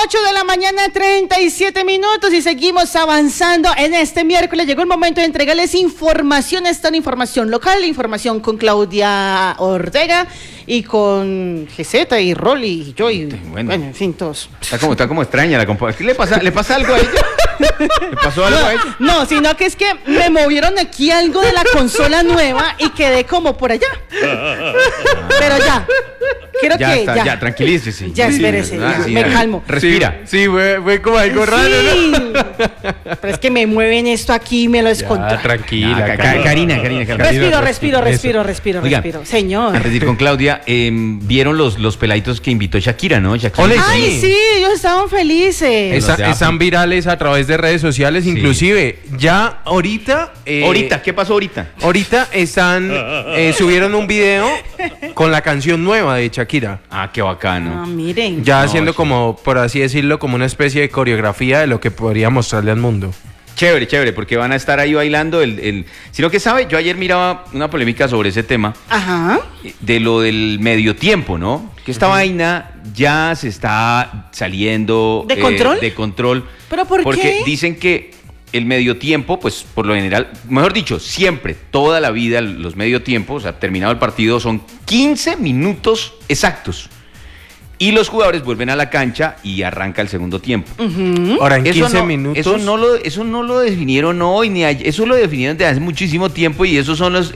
8:37 y seguimos avanzando en este miércoles. Llegó el momento de entregarles información. Esta es información local, información con Claudia Ortega y con GZ y Rolly y yo y bueno, en fin, todos. Está como extraña la compa. ¿Qué le pasa? ¿Le pasa algo a ella? ¿Le pasó algo a ella? No, sino que es que me movieron aquí algo de la consola nueva y quedé como por allá. Pero ya. Quiero ya que está, ya tranquilícese. Ya espérese, me calmo. Respira. Sí, fue como algo raro, ¿no? Pero es que me mueven esto aquí y me lo descontrolo. Tranquila, Karina. Respiro. Señor. Antes de ir con Claudia, vieron los peladitos que invitó Shakira, ¿no? Ole, Ay, sí, ellos estaban felices. Están virales a través de redes sociales, inclusive ya ahorita... ¿Qué pasó ahorita? Ahorita subieron un video con la canción nueva de Shakira. Ah, qué bacano. Miren. Ya haciendo como, por así decirlo, como una especie de coreografía de lo que podría mostrarle al mundo. Chévere, porque van a estar ahí bailando sino que sabe, yo ayer miraba una polémica sobre ese tema. Ajá. De lo del medio tiempo, ¿no? Que esta vaina ya se está saliendo ¿De control? De control. ¿Pero por qué? Porque dicen que el medio tiempo, pues por lo general, mejor dicho, siempre, toda la vida, los medio tiempos, o sea, terminado el partido, son 15 minutos exactos. Y los jugadores vuelven a la cancha y arranca el segundo tiempo. Uh-huh. Ahora, en 15 minutos... Eso no lo definieron hoy, ni ayer, eso lo definieron desde hace muchísimo tiempo y esos son